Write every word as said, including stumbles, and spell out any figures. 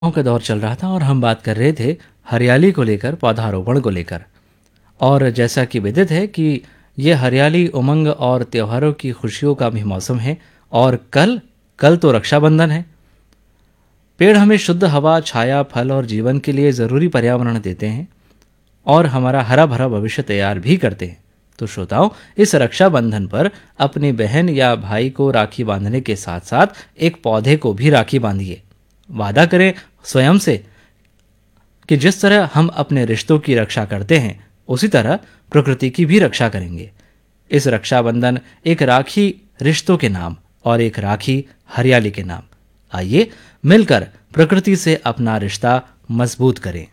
गाँव का दौर चल रहा था और हम बात कर रहे थे हरियाली को लेकर, पौधारोपण को लेकर। और जैसा कि विदित है कि ये हरियाली उमंग और त्योहारों की खुशियों का भी मौसम है। और कल कल तो रक्षाबंधन है। पेड़ हमें शुद्ध हवा, छाया, फल और जीवन के लिए ज़रूरी पर्यावरण देते हैं और हमारा हरा भरा भविष्य तैयार भी करते हैं। तो श्रोताओं, इस रक्षाबंधन पर अपनी बहन या भाई को राखी बांधने के साथ साथ एक पौधे को भी राखी बांधिए। वादा करें स्वयं से कि जिस तरह हम अपने रिश्तों की रक्षा करते हैं, उसी तरह प्रकृति की भी रक्षा करेंगे। इस रक्षाबंधन एक राखी रिश्तों के नाम और एक राखी हरियाली के नाम। आइए मिलकर प्रकृति से अपना रिश्ता मजबूत करें।